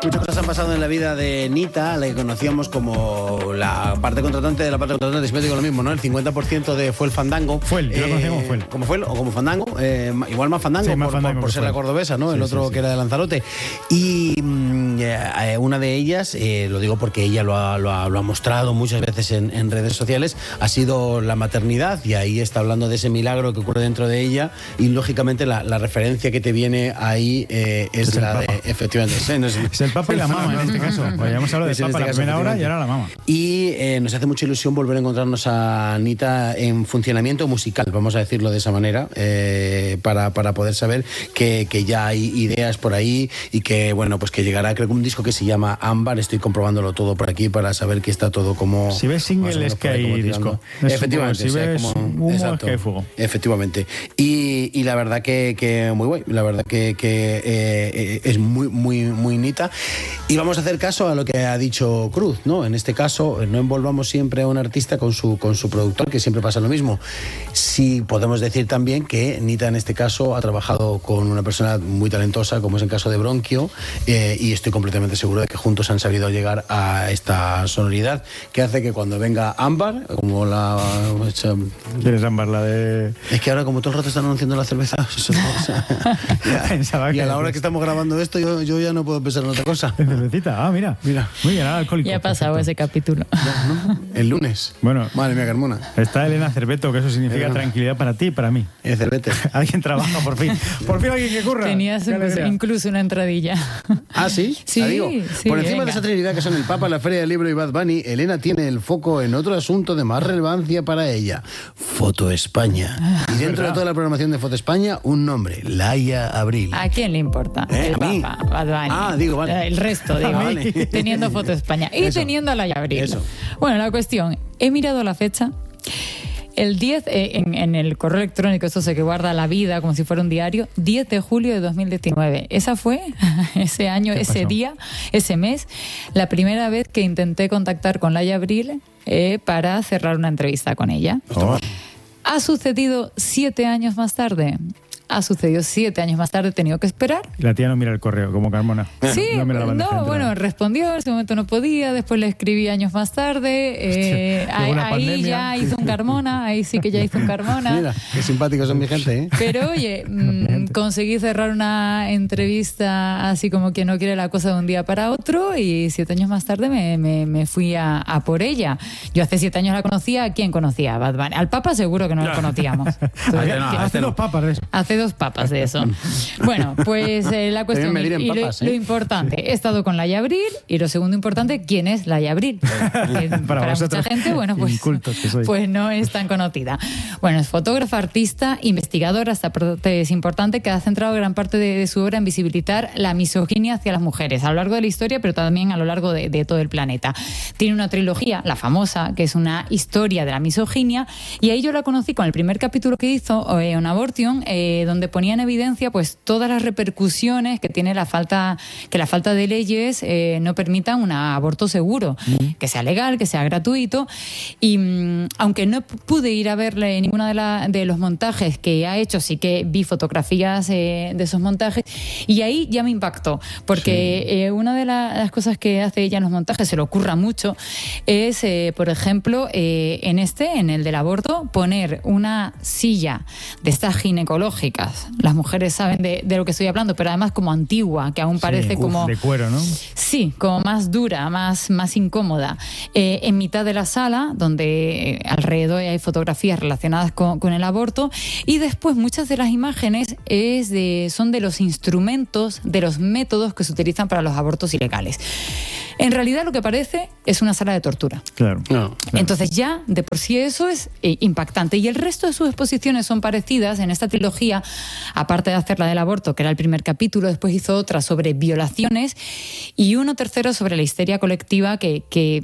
Muchas cosas han pasado en la vida de Nita, la que conocíamos como la parte contratante de la parte contratante. Siempre digo lo mismo, ¿no? El 50% de Fue el Fandango. Fuel, yo lo conocía como Fuel. Como Fuel o como Fandango. Igual más Fandango, sí, más Fandango por ser la cordobesa, ¿no? Sí, el otro sí. que era de Lanzarote. Y una de ellas, lo digo porque ella lo ha mostrado muchas veces en redes sociales, ha sido la maternidad, y ahí está hablando de ese milagro que ocurre dentro de ella, y lógicamente la referencia que te viene ahí es la de, efectivamente, es el Papa y la Mama en este caso. Habíamos hablado del Papa la primera hora y ahora la Mama. Y nos hace mucha ilusión volver a encontrarnos a Anita en funcionamiento musical, vamos a decirlo de esa manera, para poder saber que ya hay ideas por ahí, y que bueno, pues que llegará, creo que un disco que se llama Ámbar. Estoy comprobándolo todo por aquí para saber que está todo como... Si ves single es que hay disco. Efectivamente. Si ves humo es que hay fuego. Efectivamente. Y la verdad que muy guay. La verdad que es muy Nita. Y vamos a hacer caso a lo que ha dicho Cruz, ¿no? En este caso, no envolvamos siempre a un artista con su productor, que siempre pasa lo mismo. Sí podemos decir también que Nita en este caso ha trabajado con una persona muy talentosa, como es el caso de Bronquio, y estoy completamente seguro de que juntos han sabido llegar a esta sonoridad que hace que cuando venga Ámbar, como la... ¿Quieres Ámbar, la de...? Es que ahora, como todo el rato están anunciando la cerveza, y a la hora que estamos grabando esto, yo ya no puedo pensar en otra cosa. Cervecita, mira. Muy bien, alcohólico. Ya ha pasado ese capítulo. Ya, ¿no? El lunes. Bueno. Madre mía, Carmona. Está Elena Cerveto, que eso significa tranquilidad para ti y para mí. Cervete. Alguien trabaja, por fin. Por fin alguien que curra. Tenías incluso una entradilla. ¿Ah, sí? Sí, la digo. sí, por encima venga. de esa trinidad que son el Papa, la Feria del Libro y Bad Bunny, Elena tiene el foco en otro asunto de más relevancia para ella: Foto España. Y dentro de toda la programación de Foto España, un nombre: Laia Abril. ¿A quién le importa? El ¿A mí? Papa, Bad Bunny. Ah, digo, vale. El resto, digo. Vale. Teniendo Foto España. Y Eso. teniendo a Laia Abril. Eso. Bueno, la cuestión, he mirado la fecha. El 10, en el correo electrónico, eso se que guarda la vida como si fuera un diario, 10 de julio de 2019. Esa fue, ese año, ese día, ese mes, la primera vez que intenté contactar con Laia Abril para cerrar una entrevista con ella. Oh. ¿Ha sucedido 7 años más tarde? Ha sucedido 7 años más tarde, he tenido que esperar. La tía no mira el correo, como Carmona. Sí, no, mira la bandeja de entrada. bueno, respondió, en ese momento no podía, después le escribí años más tarde, ahí ya hizo un Carmona, ahí sí que ya hizo un Carmona. Mira, qué simpáticos son mi gente, ¿eh? Pero oye, conseguí cerrar una entrevista así como que no quiere la cosa de un día para otro, y 7 años más tarde me fui a por ella. Yo hace 7 años la conocía. ¿A quién conocía? Bad Bunny. Al Papa seguro que no lo conocíamos. Hace 2 papas de eso. Hace 2 papas de eso. Bueno, pues la cuestión Deben medir en papas, lo importante, he estado con Laia Abril, y lo segundo importante, ¿quién es Laia Abril? Para mucha gente, bueno, pues, incultos que sois. pues no es tan conocida. Bueno, es fotógrafa, artista, investigadora, esta parte es importante, que ha centrado gran parte de su obra en visibilitar la misoginia hacia las mujeres a lo largo de la historia, pero también a lo largo de todo el planeta. Tiene una trilogía, la famosa, que es una historia de la misoginia, y ahí yo la conocí con el primer capítulo que hizo, On Abortion, donde ponía en evidencia pues todas las repercusiones que tiene la falta de leyes no permitan un aborto seguro, que sea legal, que sea gratuito. Y aunque no pude ir a verle ninguna de los montajes que ha hecho, sí que vi fotografías de esos montajes, y ahí ya me impactó, porque una de las cosas que hace ella en los montajes, se le ocurra mucho, es por ejemplo en el del aborto, poner una silla de estas ginecológicas. Las mujeres saben de lo que estoy hablando, pero además como antigua, que aún parece como... de cuero, ¿no? Sí, como más dura, más incómoda. En mitad de la sala, donde alrededor hay fotografías relacionadas con el aborto, y después muchas de las imágenes son de los instrumentos, de los métodos que se utilizan para los abortos ilegales. En realidad lo que parece es una sala de tortura. Claro. Entonces ya de por sí eso es impactante. Y el resto de sus exposiciones son parecidas. En esta trilogía, aparte de hacer la del aborto, que era el primer capítulo, después hizo otra sobre violaciones, y uno tercero sobre la histeria colectiva, que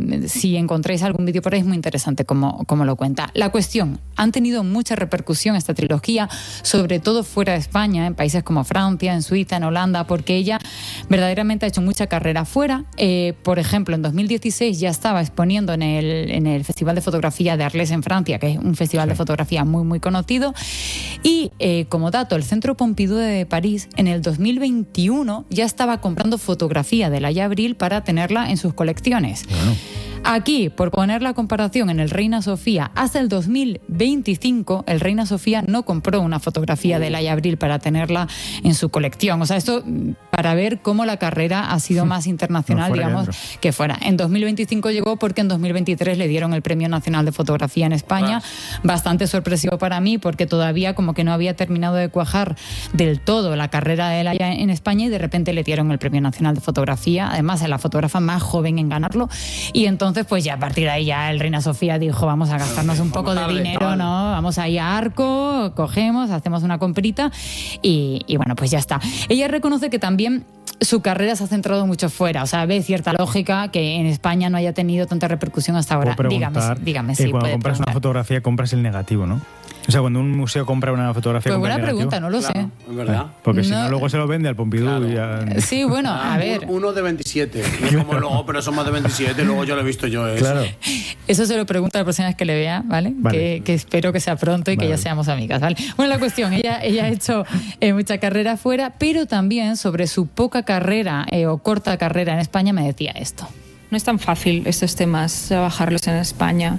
si encontráis algún vídeo por ahí es muy interesante como lo cuenta. La cuestión, han tenido mucha repercusión esta trilogía, sobre todo fuera de España, en países como Francia, en Suiza, en Holanda, porque ella verdaderamente ha hecho mucha carrera fuera, por ejemplo, en 2016 ya estaba exponiendo en el Festival de Fotografía de Arles en Francia, que es un festival de fotografía muy, muy conocido. Y como dato, el Centro Pompidou de París en el 2021 ya estaba comprando fotografía de Laia Abril para tenerla en sus colecciones. Bueno. Aquí, por poner la comparación, en el Reina Sofía, hasta el 2025, el Reina Sofía no compró una fotografía de Laia Abril para tenerla en su colección. O sea, esto para ver cómo la carrera ha sido más internacional, digamos, que fuera. En 2025 llegó porque en 2023 le dieron el Premio Nacional de Fotografía en España. Bastante sorpresivo para mí, porque todavía como que no había terminado de cuajar del todo la carrera de Laia en España, y de repente le dieron el Premio Nacional de Fotografía. Además, es la fotógrafa más joven en ganarlo. Y entonces, pues ya a partir de ahí ya el Reina Sofía dijo, vamos a gastarnos un poco de dinero, ¿no? Vamos ahí a Arco, cogemos, hacemos una comprita y bueno, pues ya está. Ella reconoce que también su carrera se ha centrado mucho fuera. O sea, ve cierta lógica que en España no haya tenido tanta repercusión hasta ahora. Dígame, sí. Cuando compras una fotografía, compras el negativo, ¿no? O sea, cuando un museo compra una fotografía... Pues buena pregunta, no lo sé. Es verdad. Porque si no, luego se lo vende al Pompidou y ya... Sí, bueno, a ver... Uno de 27. No como luego, pero son más de 27, luego yo lo he visto yo. Eso. Claro. Eso se lo pregunto a la próxima vez que le vea, ¿vale? Que espero que sea pronto y que ya seamos amigas, ¿vale? Bueno, la cuestión, ella ha hecho mucha carrera fuera, pero también sobre su poca carrera o corta carrera en España me decía esto. No es tan fácil estos temas trabajarlos en España,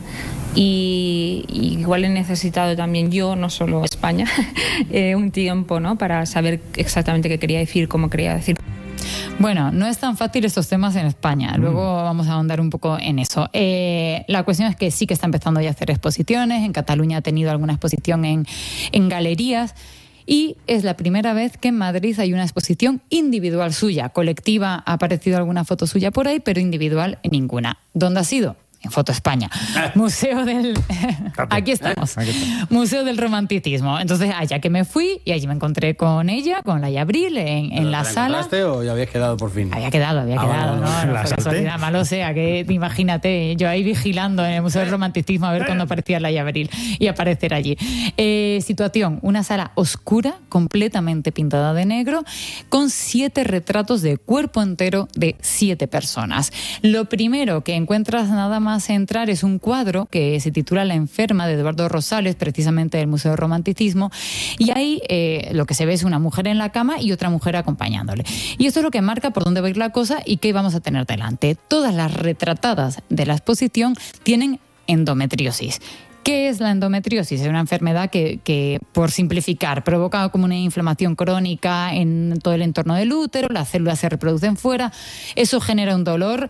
y igual he necesitado también yo, no solo España, un tiempo, ¿no? Para saber exactamente qué quería decir, cómo quería decir. Bueno, no es tan fácil estos temas en España. Luego vamos a ahondar un poco en eso. La cuestión es que sí que está empezando ya a hacer exposiciones. En Cataluña ha tenido alguna exposición en galerías. Y es la primera vez que en Madrid hay una exposición individual suya. Colectiva ha aparecido alguna foto suya por ahí, pero individual ninguna. ¿Dónde ha sido? En Foto España. Museo del... Aquí estamos. Museo del Romanticismo. Entonces, allá que me fui y allí me encontré con ella, con Laia Abril, en la sala. ¿Encontraste o ya habías quedado por fin? Había quedado, ¿no? No fue casualidad, malo sea, que imagínate, yo ahí vigilando en el Museo del Romanticismo a ver cuándo aparecía Laia Abril y aparecer allí. Situación, una sala oscura, completamente pintada de negro, con 7 retratos de cuerpo entero de 7 personas. Lo primero que encuentras nada más entrar es un cuadro que se titula La enferma, de Eduardo Rosales, precisamente del Museo del Romanticismo, y ahí lo que se ve es una mujer en la cama y otra mujer acompañándole. Y esto es lo que marca por dónde va a ir la cosa y qué vamos a tener delante. Todas las retratadas de la exposición tienen endometriosis. ¿Qué es la endometriosis? Es una enfermedad que, por simplificar, provoca como una inflamación crónica en todo el entorno del útero, las células se reproducen fuera, eso genera un dolor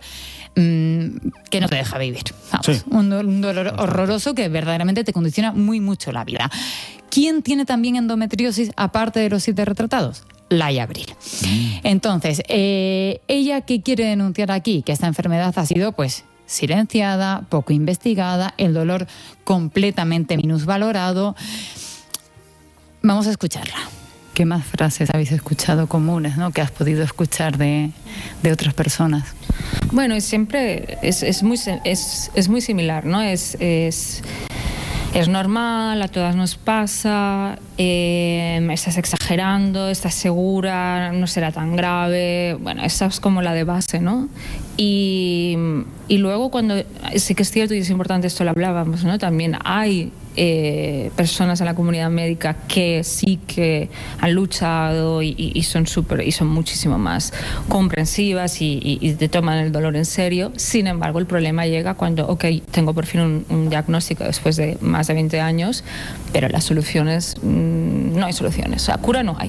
que no te deja vivir. Vamos, sí. Un dolor horroroso que verdaderamente te condiciona muy mucho la vida. ¿Quién tiene también endometriosis aparte de los 7 retratados? Laia Abril. Entonces, ¿ella qué quiere denunciar aquí? Que esta enfermedad ha sido, pues, silenciada, poco investigada, el dolor completamente minusvalorado. Vamos a escucharla. ¿Qué más frases habéis escuchado comunes, ¿no? que has podido escuchar de otras personas? Bueno, siempre es muy similar, ¿no? Es normal, a todas nos pasa, estás exagerando, estás segura, no será tan grave. Bueno, esa es como la de base, ¿no? Y luego cuando, sí que es cierto y es importante, esto lo hablábamos, ¿no? También hay personas en la comunidad médica que sí que han luchado y son muchísimo más comprensivas y te toman el dolor en serio. Sin embargo, el problema llega cuando, tengo por fin un diagnóstico después de más de 20 años, pero las soluciones, no hay soluciones, o sea, cura no hay.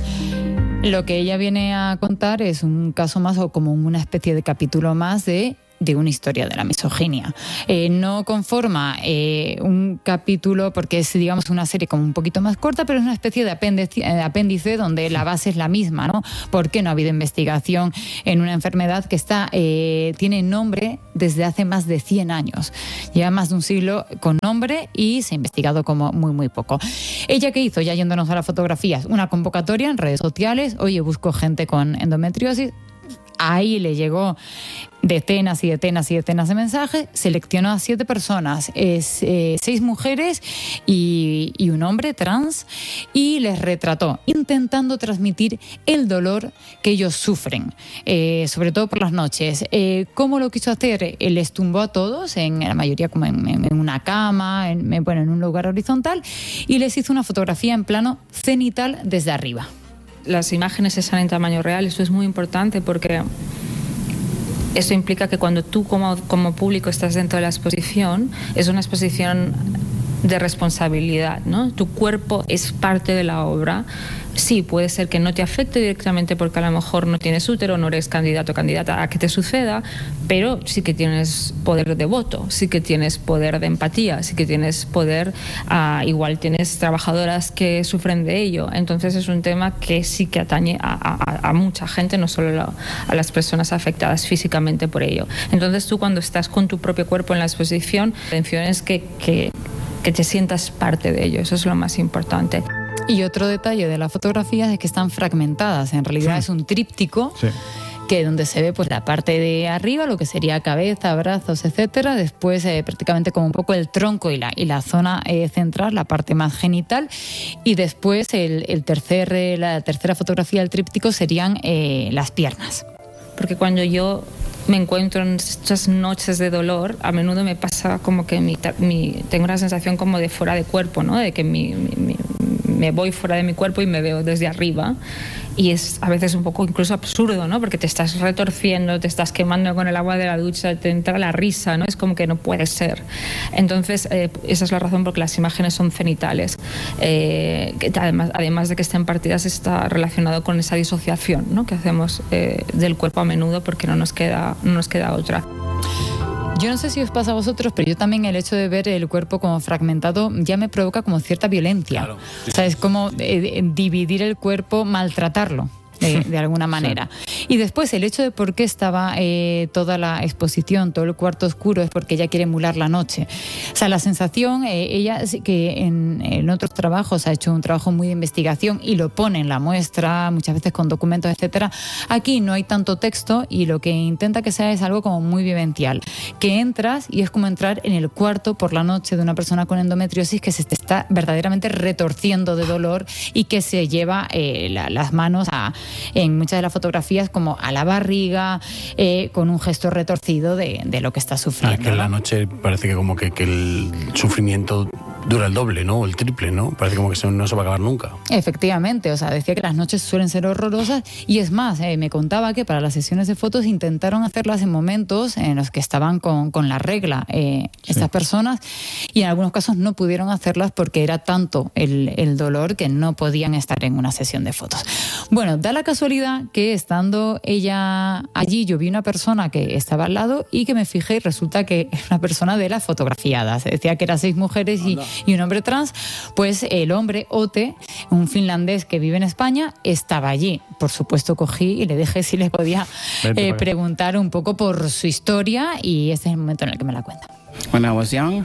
Lo que ella viene a contar es un caso más, o como una especie de capítulo más de una historia de la misoginia. No conforma un capítulo porque es, digamos, una serie como un poquito más corta, pero es una especie de apéndice donde la base es la misma, ¿no? ¿Por qué no ha habido investigación en una enfermedad que tiene nombre desde hace más de 100 años? Lleva más de un siglo con nombre y se ha investigado como muy, muy poco. ¿Ella qué hizo? Ya yéndonos a las fotografías, una convocatoria en redes sociales. Oye, busco gente con endometriosis. ahí le llegó decenas y decenas y decenas de mensajes, seleccionó a 7 personas, 6 mujeres y un hombre trans, y les retrató, intentando transmitir el dolor que ellos sufren, sobre todo por las noches. ¿Cómo lo quiso hacer? Les tumbó a todos, en la mayoría como en una cama, en un lugar horizontal, y les hizo una fotografía en plano cenital desde arriba. Las imágenes están en tamaño real, esto es muy importante porque eso implica que cuando tú como público estás dentro de la exposición, es una exposición de responsabilidad, ¿no? Tu cuerpo es parte de la obra. Sí, puede ser que no te afecte directamente porque a lo mejor no tienes útero, no eres candidato o candidata a que te suceda, pero sí que tienes poder de voto, sí que tienes poder de empatía, sí que tienes poder, igual tienes trabajadoras que sufren de ello. Entonces es un tema que sí que atañe a mucha gente, no solo a las personas afectadas físicamente por ello. Entonces tú, cuando estás con tu propio cuerpo en la exposición, la intención es que te sientas parte de ello. Eso es lo más importante. Y otro detalle de las fotografías es que están fragmentadas. En realidad es un tríptico, que donde se ve pues la parte de arriba, lo que sería cabeza, brazos, etcétera. Después prácticamente como un poco el tronco y la zona central, la parte más genital. Y después la tercera fotografía del tríptico serían las piernas. Porque cuando yo me encuentro en estas noches de dolor, a menudo me pasa como que tengo una sensación como de fuera de cuerpo, ¿no? De que me voy fuera de mi cuerpo y me veo desde arriba, y es a veces un poco incluso absurdo, ¿no? Porque te estás retorciendo, te estás quemando con el agua de la ducha, te entra la risa, ¿no? Es como que no puede ser. Entonces esa es la razón por la que las imágenes son cenitales, que además de que estén partidas, está relacionado con esa disociación, ¿no? Que hacemos del cuerpo a menudo, porque no nos queda otra. Yo no sé si os pasa a vosotros, pero yo también el hecho de ver el cuerpo como fragmentado ya me provoca como cierta violencia. Claro, sí. O sea, es como dividir el cuerpo, maltratarlo. De alguna manera. Sí. Y después el hecho de por qué estaba toda la exposición, todo el cuarto oscuro, es porque ella quiere emular la noche. O sea, la sensación, ella que en otros trabajos ha hecho un trabajo muy de investigación y lo pone en la muestra, muchas veces con documentos, etcétera. Aquí no hay tanto texto y lo que intenta que sea es algo como muy vivencial. Que entras y es como entrar en el cuarto por la noche de una persona con endometriosis que se está verdaderamente retorciendo de dolor y que se lleva las manos en muchas de las fotografías como a la barriga, con un gesto retorcido de lo que está sufriendo. Que en la noche parece que como que el sufrimiento dura el doble, ¿no? O el triple, ¿no? Parece como que no se va a acabar nunca. Efectivamente, o sea, decía que las noches suelen ser horrorosas, y es más, me contaba que para las sesiones de fotos intentaron hacerlas en momentos en los que estaban con la regla estas personas, y en algunos casos no pudieron hacerlas porque era tanto el dolor que no podían estar en una sesión de fotos. Bueno, da la casualidad que estando ella allí, yo vi una persona que estaba al lado y que me fijé y resulta que es una persona de las fotografiadas. Decía que eran 6 mujeres y un hombre trans. Pues el hombre, Ote, un finlandés que vive en España, estaba allí. Por supuesto cogí y le dije si le podía preguntar un poco por su historia, y este es el momento en el que me la cuenta. When I was young,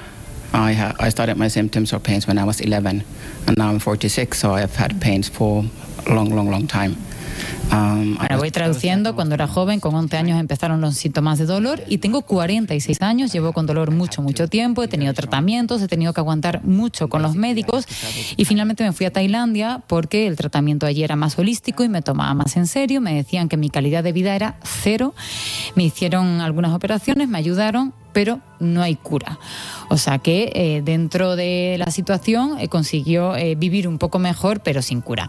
I started my symptoms or pains when I was 11, and now I'm 46, so I've had pains for a long time. Bueno, voy traduciendo. Cuando era joven, con 11 años empezaron los síntomas de dolor, y tengo 46 años, llevo con dolor mucho tiempo, he tenido tratamientos, he tenido que aguantar mucho con los médicos, y finalmente me fui a Tailandia porque el tratamiento allí era más holístico y me tomaba más en serio. Me decían que mi calidad de vida era 0, me hicieron algunas operaciones, me ayudaron, pero no hay cura. O sea que dentro de la situación consiguió vivir un poco mejor, pero sin cura.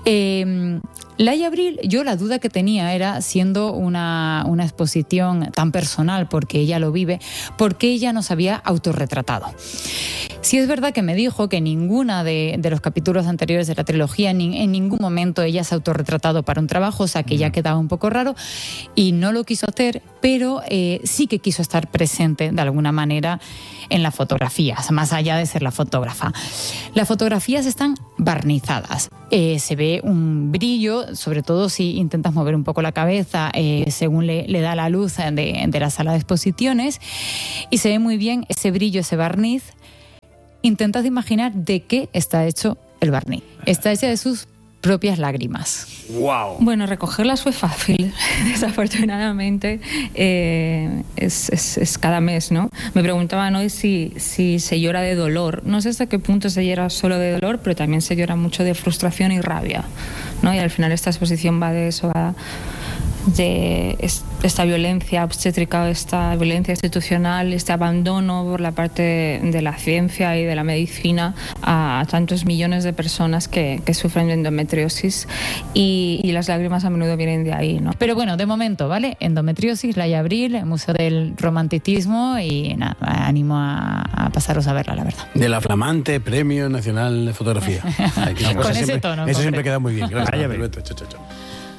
Laia Abril, yo la duda que tenía era, siendo una exposición tan personal, porque ella lo vive, ¿por qué ella no se había autorretratado? Sí es verdad que me dijo que ninguna de los capítulos anteriores de la trilogía, en ningún momento ella se ha autorretratado para un trabajo, o sea que ya quedaba un poco raro y no lo quiso hacer, pero sí que quiso estar presente de alguna manera en las fotografías, más allá de ser la fotógrafa. Las fotografías están barnizadas, se ve un brillo, sobre todo si intentas mover un poco la cabeza según le da la luz de la sala de exposiciones, y se ve muy bien ese brillo, ese barniz. Intentad imaginar de qué está hecho el barniz. Está hecha de sus propias lágrimas. ¡Wow! Bueno, recogerlas fue fácil, desafortunadamente. Es cada mes, ¿no? Me preguntaban hoy si se llora de dolor. No sé hasta qué punto se llora solo de dolor, pero también se llora mucho de frustración y rabia, ¿no? Y al final esta exposición va de eso, va de esta violencia obstétrica, esta violencia institucional, este abandono por la parte de la ciencia y de la medicina a tantos millones de personas que sufren de endometriosis, y las lágrimas a menudo vienen de ahí, ¿no? Pero bueno, de momento, ¿vale? Endometriosis, Laia Abril, el Museo del Romanticismo, y nada, animo a pasaros a verla, la verdad. De la flamante Premio Nacional de Fotografía. Con ese tono. Eso siempre concreto. queda muy bien. Gracias. Laia Abril. Chao, chao, chao.